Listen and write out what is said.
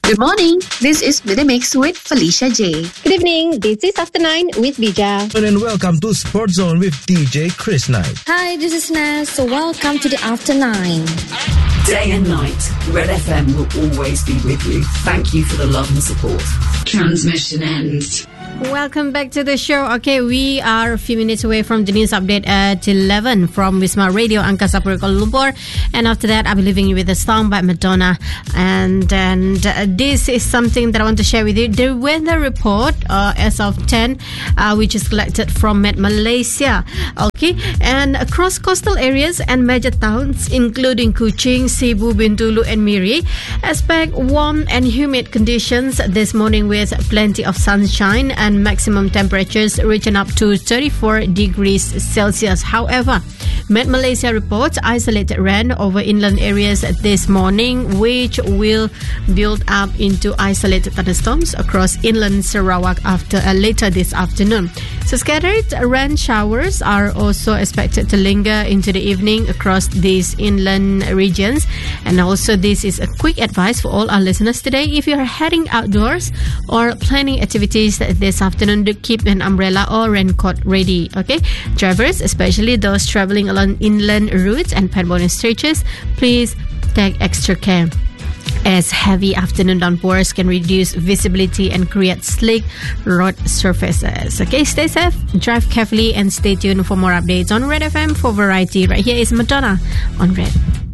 Good morning. This is The Mix with Felicia J. Good evening. This is After 9 with Bija. And welcome to Sport Zone with DJ Chris Knight. Hi, this is Naz. So welcome to the After 9. Day and night, Red FM will always be with you. Thank you for the love and support. Transmission ends. Welcome back to the show. Okay, we are a few minutes away from the news update at 11 from Wisma Radio, Angkasa Pura, Kuala Lumpur. And after that, I'll be leaving you with a song by Madonna. And this is something that I want to share with you. The weather report as of 10, which is collected from Met Malaysia. Okay, and across coastal areas and major towns, including Kuching, Sibu, Bintulu, and Miri, expect warm and humid conditions this morning with plenty of sunshine and maximum temperatures reaching up to 34 degrees Celsius. However, Met Malaysia reports isolated rain over inland areas this morning, which will build up into isolated thunderstorms across inland Sarawak after later this afternoon. So scattered rain showers are also expected to linger into the evening across these inland regions. And also, this is a quick advice for all our listeners today. If you are heading outdoors or planning activities this afternoon, do keep an umbrella or raincoat ready. Okay, drivers, especially those traveling along inland routes and padboarding stretches, please take extra care, as heavy afternoon downpours can reduce visibility and create slick road surfaces. Okay, stay safe, drive carefully, and stay tuned for more updates on Red FM for variety. Right here is Madonna on Red.